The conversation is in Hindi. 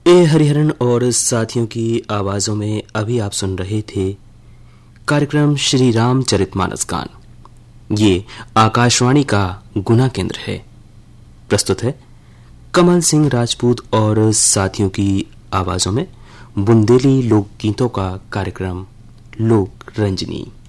ए हरिहरन और साथियों की आवाजों में अभी आप सुन रहे थे कार्यक्रम श्री रामचरितमानस गान। ये आकाशवाणी का गुना केंद्र है। प्रस्तुत है कमल सिंह राजपूत और साथियों की आवाजों में बुंदेली लोकगीतों का कार्यक्रम लोक रंजनी।